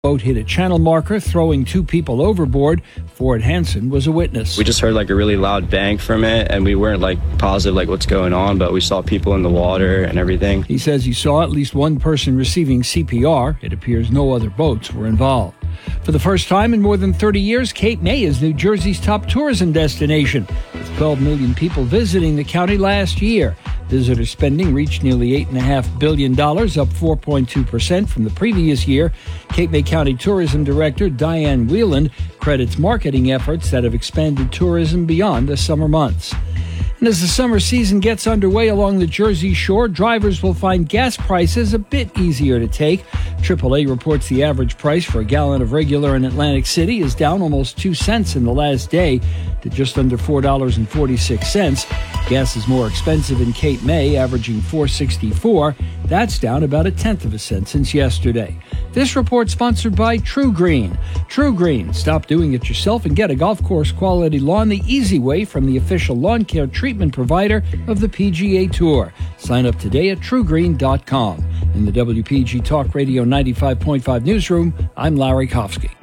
Boat hit a channel marker, throwing two people overboard. Ford Hansen was a witness. We just heard a really loud bang from it, and we weren't positive what's going on, but we saw people in the water and everything. He says he saw at least one person receiving CPR. It appears no other boats were involved. For the first time in more than 30 years, Cape May is New Jersey's top tourism destination, with 12 million people visiting the county last year. Visitor spending reached nearly $8.5 billion, up 4.2% from the previous year. Cape May County Tourism Director Diane Wheeland credits marketing efforts that have expanded tourism beyond the summer months. And as the summer season gets underway along the Jersey Shore, drivers will find gas prices a bit easier to take. AAA reports the average price for a gallon of regular in Atlantic City is down almost 2 cents in the last day to just under $4.46. Gas is more expensive in Cape May, averaging $4.64. That's down about 1/10 cent since yesterday. This report sponsored by True Green. True Green. Stop doing it yourself and get a golf course quality lawn the easy way from the official lawn care treatment provider of the PGA Tour. Sign up today at truegreen.com. In the WPG Talk Radio 95.5 newsroom, I'm Larry Kofsky.